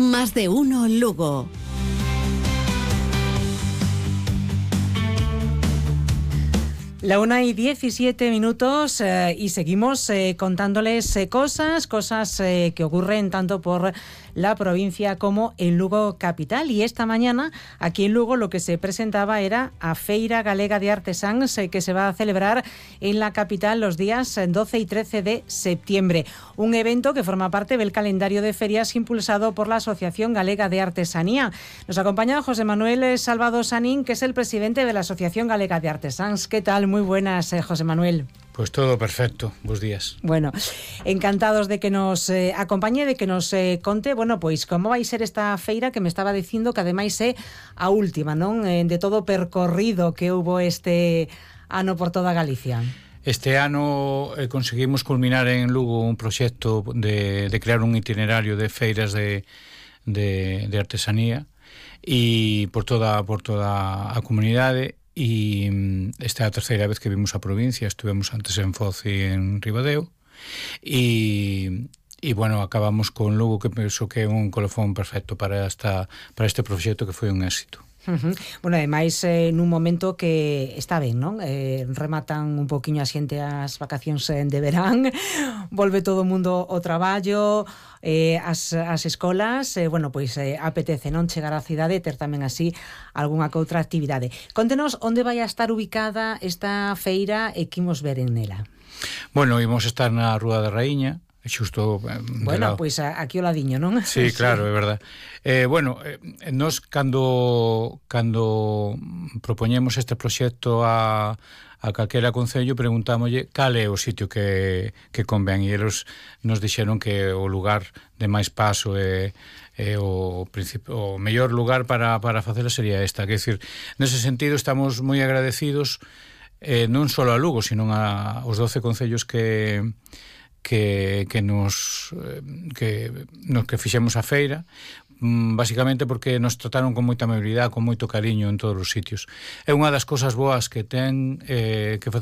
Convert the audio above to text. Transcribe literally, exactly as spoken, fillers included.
Más de uno Lugo. La una y diecisiete minutos eh, y seguimos eh, contándoles eh, cosas, cosas eh, que ocurren tanto por la provincia como en Lugo capital. Y esta mañana aquí en Lugo lo que se presentaba era a Feira Galega de Artesáns eh, que se va a celebrar en la capital los días doce y trece de septiembre. Un evento que forma parte del calendario de ferias impulsado por la Asociación Galega de Artesanía. Nos acompaña José Manuel Salvado Sanín, que es el presidente de la Asociación Galega de Artesáns. ¿Qué tal? Muy buenas, eh, José Manuel. Pues todo perfecto, buenos días. Bueno, encantados de que nos eh, acompañe, de que nos eh, conte, bueno, pois como vai ser esta feira que me estaba dicindo que ademais é a última, non? Eh, de todo o percorrido que hubo este ano por toda Galicia. Este ano eh, conseguimos culminar en Lugo un proxecto de, de crear un itinerario de feiras de, de, de artesanía e por toda, por toda a comunidade. E esta é a terceira vez que vimos a provincia, estuvemos antes en Foz e en Ribadeo e, e bueno, acabamos con Lugo, que penso que é un colofón perfecto para, esta, para este proxecto que foi un éxito. Uh-huh. Bueno, ademais eh, nun momento que está ben, non? Eh, rematan un poquinho a xente as vacacións de verán, volve todo o mundo ao traballo, eh, as, as escolas, eh, bueno, pois eh, apetece non chegar á cidade e ter tamén así algunha que outra actividade. Contenos onde vai a estar ubicada esta feira e que imos ver en ela. Bueno, imos estar na Rúa da Raíña, xusto eh, bueno, pois pues, aquí ao ladiño, non? Sí, claro, é verdad. Eh, bueno, eh, nos cando cando propoñemos este proxecto a a calquera concello preguntámoslle cal é o sitio que, que convén e eles nos dixeron que o lugar de máis paso é, é o, o mellor lugar para, para facela sería esta. Quer decir, nese sentido estamos moi agradecidos eh, non só a Lugo, sino a, aos doce concellos que que, que nos que, nos que fixemos a feira, basicamente porque nos trataron con moita amabilidade, con moito cariño en todos os sitios. É unha das cousas boas que ten eh, que